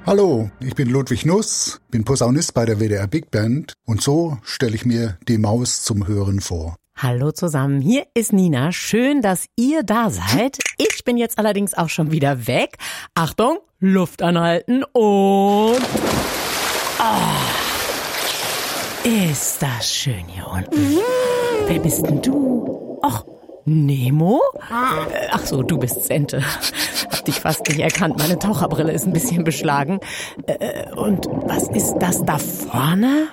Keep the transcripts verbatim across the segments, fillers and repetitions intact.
Hallo, ich bin Ludwig Nuss, bin Posaunist bei der W D R Big Band und so stelle ich mir die Maus zum Hören vor. Hallo zusammen, hier ist Nina. Schön, dass ihr da seid. Ich bin jetzt allerdings auch schon wieder weg. Achtung, Luft anhalten und... Oh, ist das schön hier unten. Mhm. Wer bist denn du? Och, Nemo? Ach so, du bist Sente. Hab dich fast nicht erkannt. Meine Taucherbrille ist ein bisschen beschlagen. Und was ist das da vorne?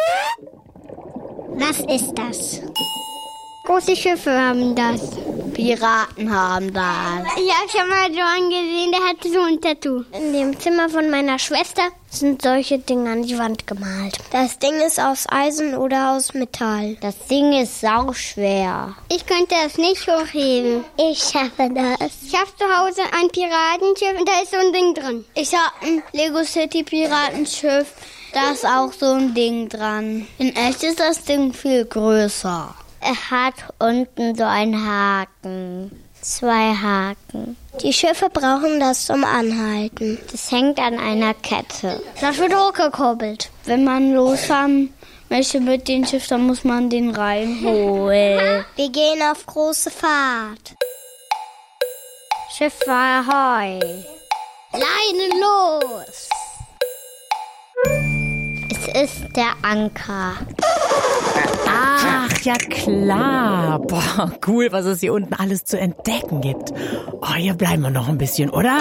Was ist das? Große Schiffe haben das. Piraten haben das. Ich habe schon mal so einen gesehen, der hatte so ein Tattoo. In dem Zimmer von meiner Schwester sind solche Dinge an die Wand gemalt. Das Ding ist aus Eisen oder aus Metall. Das Ding ist sauschwer. Ich könnte es nicht hochheben. Ich schaffe das. Ich habe zu Hause ein Piratenschiff und da ist so ein Ding dran. Ich habe ein Lego City Piratenschiff, da ist auch so ein Ding dran. In echt ist das Ding viel größer. Er hat unten so einen Haken. Zwei Haken. Die Schiffe brauchen das zum Anhalten. Das hängt an einer Kette. Das wird hochgekurbelt. Wenn man losfahren möchte mit dem Schiff, dann muss man den reinholen. Wir gehen auf große Fahrt. Schiff ahoi. Leine los. Es ist der Anker. Ach, ja klar. Boah, cool, was es hier unten alles zu entdecken gibt. Oh, hier bleiben wir noch ein bisschen, oder?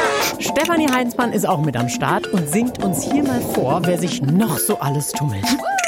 Stefanie Heinzmann ist auch mit am Start und singt uns hier mal vor, wer sich noch so alles tummelt.